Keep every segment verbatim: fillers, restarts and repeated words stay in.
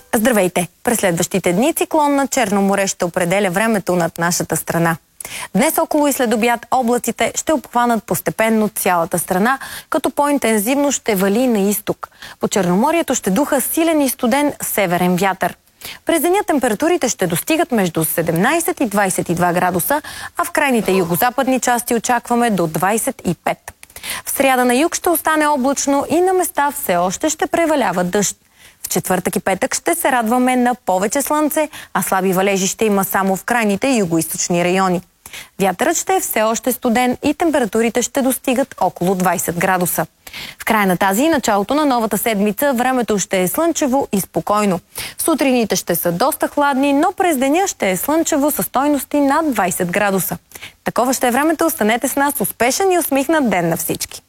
Здравейте! През следващите дни циклон на Черно море ще определя времето над нашата страна. Днес около и след обяд облаците ще обхванат постепенно цялата страна, като по-интензивно ще вали на изток. По Черноморието ще духа силен и студен северен вятър. През деня температурите ще достигат между седемнайсет и двайсет и два градуса, а в крайните югозападни части очакваме до двайсет и пет. В сряда на юг ще остане облачно и на места все още ще превалява дъжд. В четвъртък и петък ще се радваме на повече слънце, а слаби валежи ще има само в крайните югоизточни райони. Вятърът ще е все още студен и температурите ще достигат около двайсет градуса. В края на тази и началото на новата седмица времето ще е слънчево и спокойно. Сутрините ще са доста хладни, но през деня ще е слънчево със стойности над двайсет градуса. Такова ще е времето. Останете с нас. Успешен и усмихнат ден на всички!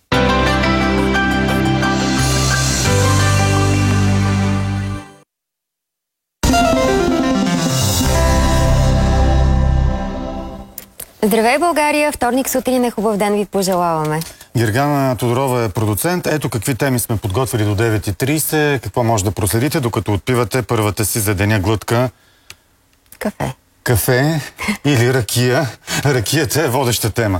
Здравей, България! Вторник сутрин е хубав ден ви пожелаваме. Гергана Тодорова е продуцент. Ето какви теми сме подготвили до девет и трийсет. Какво може да проследите, докато отпивате първата си за деня глътка? Кафе. Кафе или ракия. Ракията е водеща тема.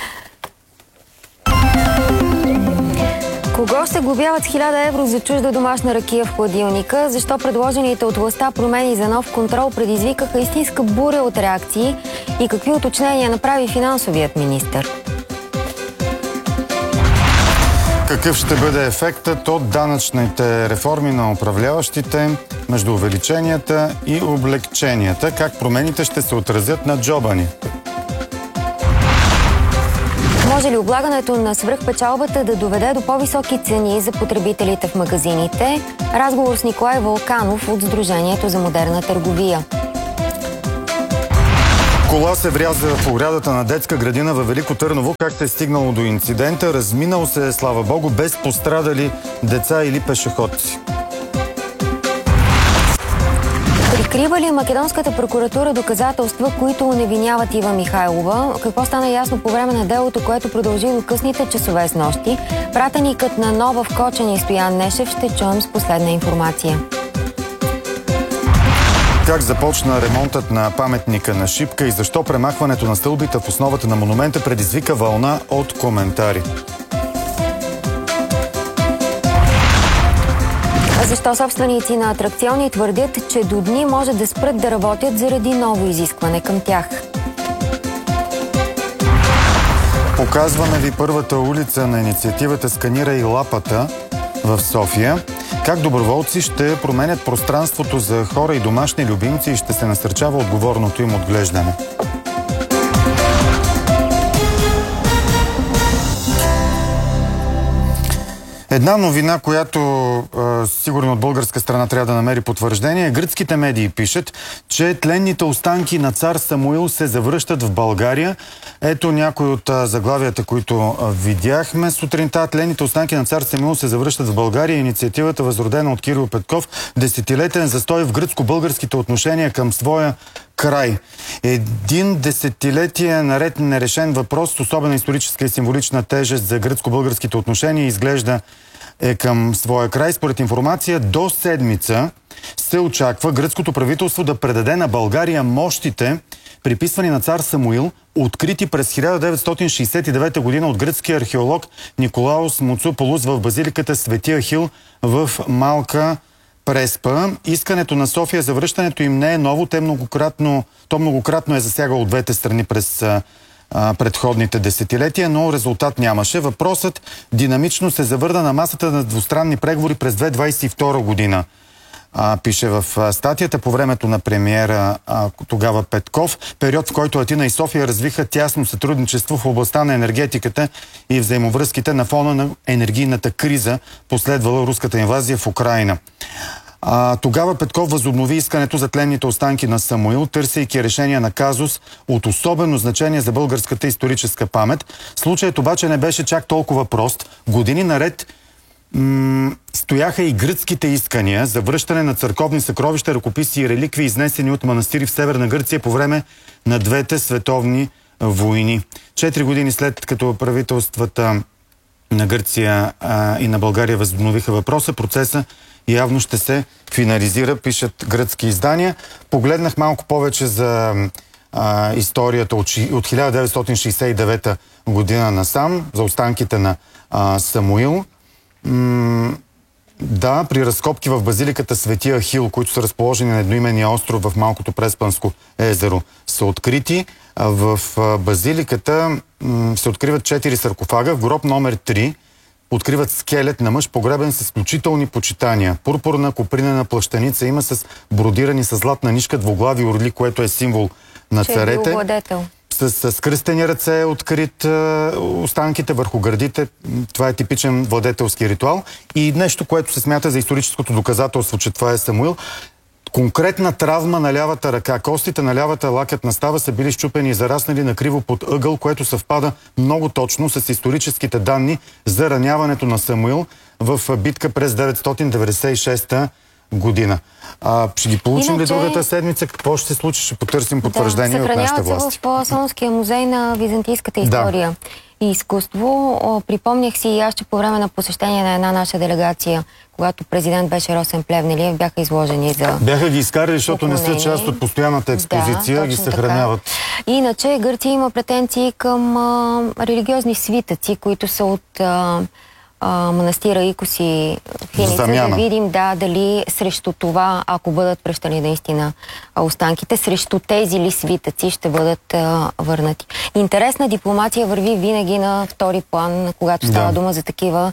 Кого ще глобяват хиляда евро за чужда домашна ракия в хладилника? Защо предложените от властта промени за нов контрол предизвикаха истинска буря от реакции? И какви уточнения направи финансовият министър? Какъв ще бъде ефектът от данъчните реформи на управляващите между увеличенията и облегченията? Как промените ще се отразят на джоба ни? Може ли облагането на свръхпечалбата да доведе до по-високи цени за потребителите в магазините? Разговор с Николай Вълканов от Сдружението за модерна търговия. Кола се вряза в оградата на детска градина във Велико Търново. Как се е стигнало до инцидента? Разминал се, слава богу, без пострадали деца или пешеходци. Прикрива ли македонската прокуратура доказателства, които оневиняват Ива Михайлова? Какво стана ясно по време на делото, което продължи до късните часове с нощи? Пратеникът на Нова в Кочани Стоян Нешев ще чуем с последна информация. Как започна ремонтът на паметника на Шипка и защо премахването на стълбите в основата на монумента предизвика вълна от коментари? Защо собственици на атракциони твърдят, че до дни може да спрат да работят заради ново изискване към тях? Показваме ви първата улица на инициативата "Сканирай лапата" в София. Как доброволци ще променят пространството за хора и домашни любимци и ще се насърчава отговорното им отглеждане. Една новина, която е, сигурно от българска страна трябва да намери потвърждение. Гръцките медии пишат, че тленните останки на цар Самуил се завръщат в България. Ето някои от а, заглавията, които а, видяхме сутринта. Тленните останки на цар Самуил се завръщат в България. Инициативата, възродена от Кирил Петков, десетилетен застой в гръцко-българските отношения към своя край. Един десетилетие наред нерешен въпрос с особена историческа и символична тежест за гръцко-българските отношения изглежда е към своя край. Според информация, до седмица се очаква гръцкото правителство да предаде на България мощите, приписвани на цар Самуил, открити през хиляда деветстотин шейсет и девета година от гръцкия археолог Николаос Муцополус в базиликата Свети Ахил в Малка Преспа. Искането на София за връщането им не е ново. Те многократно, то многократно е засягало двете страни през а, предходните десетилетия, но резултат нямаше. Въпросът динамично се завърна на масата на двустранни преговори през две хиляди двадесет и втора година. А, пише в а, статията по времето на премиера а, тогава Петков, период, в който Атина и София развиха тясно сътрудничество в областта на енергетиката и взаимовръзките на фона на енергийната криза, последвала руската инвазия в Украйна. А, тогава Петков възобнови искането за тленните останки на Самуил, търсейки решение на казус от особено значение за българската историческа памет. Случаят обаче не беше чак толкова прост. Години наред м- стояха и гръцките искания за връщане на църковни съкровища, ръкописи и реликвии, изнесени от манастири в Северна Гърция по време на двете световни войни. Четири години след като правителствата на Гърция а, и на България възобновиха въпроса. Процеса явно ще се финализира, пишат гръцки издания. Погледнах малко повече за а, историята от, от хиляда деветстотин шейсет и девета година насам, за останките на а, Самуил. М- да, при разкопки в базиликата Свети Ахил, които са разположени на едноименния остров в Малкото Преспанско езеро, са открити. В базиликата м- се откриват четири саркофага. В гроб номер три откриват скелет на мъж, погребен с изключителни почитания. Пурпурна копринена плащаница има с бродирани с златна нишка двуглави орли, което е символ на царете. С, с кръстени ръце е открит е, останките върху гърдите. Това е типичен владетелски ритуал. И нещо, което се смята за историческото доказателство, че това е Самуил. Конкретна травма на лявата ръка. Костите на лявата лакътна става са били счупени и зараснали накриво под ъгъл, което съвпада много точно с историческите данни за раняването на Самуил в битка през деветстотин деветдесет и шеста година. А, ще ги получим Иначе... ли другата седмица? Какво ще се случи? Ще потърсим потвърждение да, от нашите власти. Съхраняват се в Солунския музей на византийската история да. и изкуство. О, припомнях си и аз, че по време на посещение на една наша делегация, когато президент беше Росен Плевнелиев, бяха изложени за... Бяха ги изкарали, защото не са част от постоянната експозиция, да, ги съхраняват. Така. Иначе Гърция има претенции към а, религиозни свитъци, които са от... А, манастира Икоси в Хиница, да видим да, дали срещу това, ако бъдат прещани наистина останките, срещу тези ли свитъци ще бъдат а, върнати. Интересна дипломация върви винаги на втори план, когато става да. дума за такива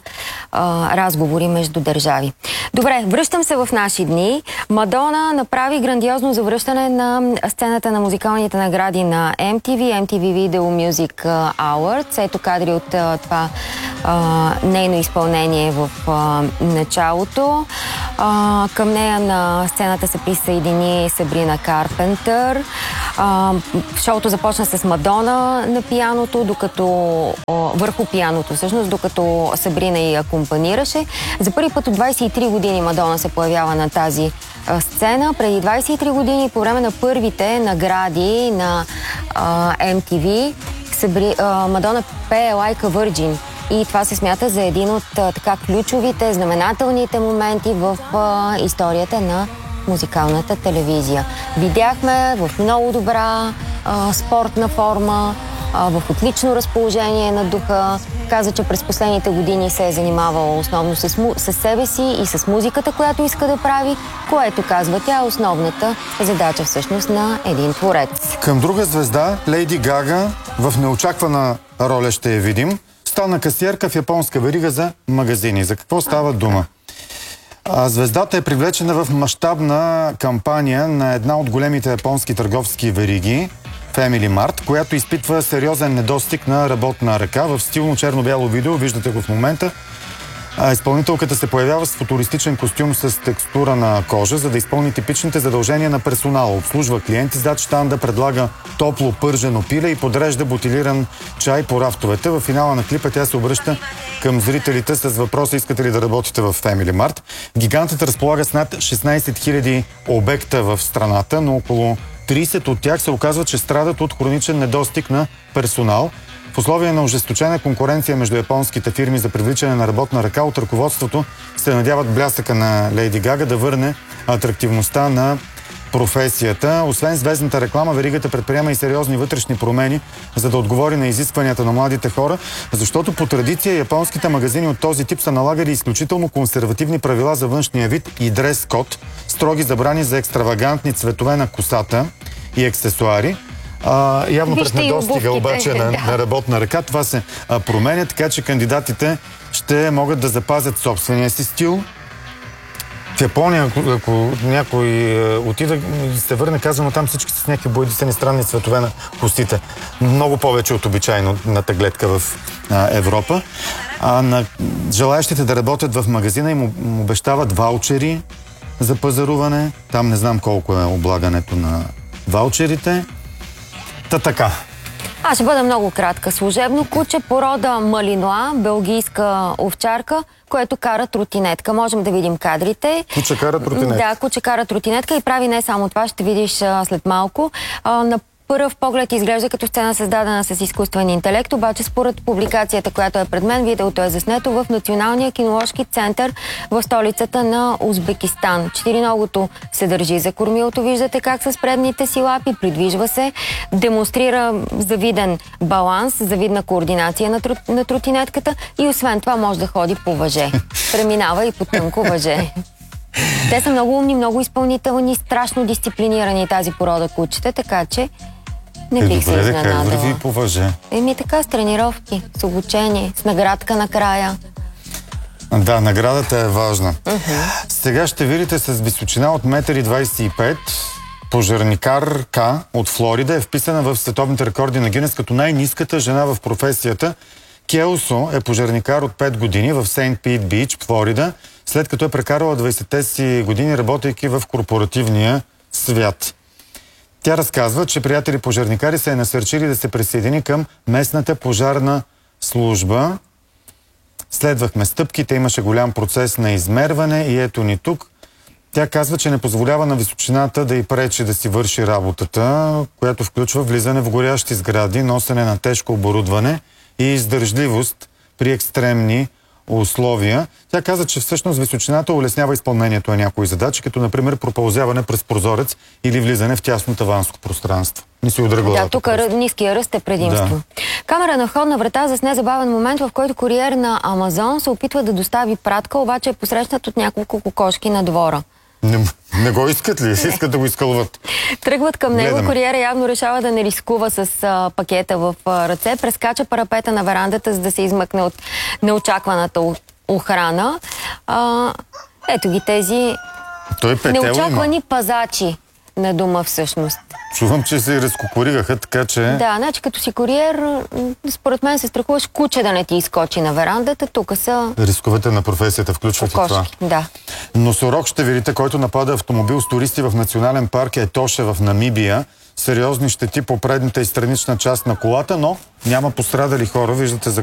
а, разговори между държави. Добре, връщам се в наши дни. Мадона направи грандиозно завръщане на сцената на музикалните награди на Ем Ти Ви, Ем Ти Ви Video Music Awards. Ето кадри от а, това а, нейно изпълнение в а, началото. А, към нея на сцената се присъедини Сабрина Карпентър. А, шоуто започна с Мадона на пианото, докато а, върху пианото, всъщност, докато Сабрина й акомпанираше. За първи път от двадесет и три години Мадона се появява на тази а, сцена. Преди двадесет и три години, по време на първите награди на а, Ем Ти Ви, Сабри, а, Мадона пее Like a Virgin. И това се смята за един от а, така ключовите, знаменателните моменти в а, историята на музикалната телевизия. Видяхме в много добра а, спортна форма, а, в отлично разположение на духа. Каза, че през последните години се е занимавала основно с, с себе си и с музиката, която иска да прави, което, казва тя, е основната задача всъщност на един творец. Към друга звезда, Лейди Гага, в неочаквана роля ще я видим. Стана касиерка в японска верига за магазини. За какво става дума? А, звездата е привлечена в мащабна кампания на една от големите японски търговски вериги, Family Mart, която изпитва сериозен недостиг на работна ръка. В стилно черно-бяло видео, виждате го в момента, а, изпълнителката се появява с футуристичен костюм с текстура на кожа, за да изпълни типичните задължения на персонала. Обслужва клиенти зад щанда, предлага топло пържено пиле и подрежда бутилиран чай по рафтовете. В финала на клипа тя се обръща към зрителите с въпроса: искате ли да работите в Family Mart? Гигантът разполага с над шестнадесет хиляди обекта в страната, но около тридесет от тях се оказва, че страдат от хроничен недостиг на персонал. В условия на ожесточена конкуренция между японските фирми за привличане на работна ръка, от ръководството се надяват блясъка на Лейди Гага да върне атрактивността на професията. Освен звездната реклама, веригата предприема и сериозни вътрешни промени, за да отговори на изискванията на младите хора, защото по традиция японските магазини от този тип са налагали изключително консервативни правила за външния вид и дрес-код, строги забрани за екстравагантни цветове на косата и аксесуари. А, явно пред недостига обаче на, на работна ръка това се а, променя, така че кандидатите ще могат да запазят собствения си стил. В Япония, ако, ако някой е, отида и се върне, казано там всички с някакви боядисани странни цветове на костите. Много повече от обичайно на таглетка в а, Европа. А на желаящите да работят в магазина им обещават ваучери за пазаруване. Там не знам колко е облагането на ваучерите. Та така. Аз ще бъда много кратка. Служебно куче, порода Малинуа, белгийска овчарка, което кара тротинетка. Можем да видим кадрите. Куче кара тротинетка. Да, куче кара тротинетка и прави не само това, ще видиш а, след малко. А, на пръв поглед изглежда като сцена създадена с изкуствен интелект, обаче според публикацията, която е пред мен, видеото е заснето в Националния киноложки център в столицата на Узбекистан. Четириногото се държи за кормилото, виждате как с предните си лапи придвижва се, демонстрира завиден баланс, завидна координация на, тру... на тротинетката и освен това може да ходи по въже. Преминава и по тънко въже. Те са много умни, много изпълнителни, страшно дисциплинирани тази порода кучета, така че не е, бих се добре, изненадала. как върви по въже? Еми така, с тренировки, с обучение, с наградка накрая. Да, наградата е важна. Uh-huh. Сега ще видите с височина от едно двадесет и пет метра пожарникарка от Флорида е вписана в световните рекорди на Гинес като най-ниската жена в професията. Келсо е пожарникар от пет години в Сейнт Пит Бич, Флорида, след като е прекарала двадесетте си години, работейки в корпоративния свят. Тя разказва, че приятели пожарникари са е насърчили да се присъедини към местната пожарна служба. Следвахме стъпките, имаше голям процес на измерване и ето ни тук. Тя казва, че не позволява на височината да й пречи да си върши работата, която включва влизане в горящи сгради, носене на тежко оборудване и издържливост при екстремни условия. Тя каза, че всъщност височината улеснява изпълнението на някои задачи, като например пропълзяване през прозорец или влизане в тясно таванско пространство. Не си удря главата. Да, тук ниския ръст е предимство. Да. Камера на входна врата засне забавен момент, в който куриер на Амазон се опитва да достави пратка, обаче е посрещнат от няколко кокошки на двора. Не, не го искат ли? Не. Искат да го изкълват. Тръгват към него, Гледаме. Куриера явно решава да не рискува с а, пакета в а, ръце, прескача парапета на верандата, за да се измъкне от неочакваната охрана. А, ето ги тези Той неочаквани има. пазачи на дома всъщност. Чувам, че се разкукуригаха, така че... Да, значи като си куриер, според мен се страхуваш куче да не ти изкочи на верандата. Тук са... Рисковете на професията включват и това. Да. Носорог ще видите, който напада автомобил с туристи в национален парк Етоше в Намибия. Сериозни щети по предната и странична част на колата, но няма пострадали хора. Виждате за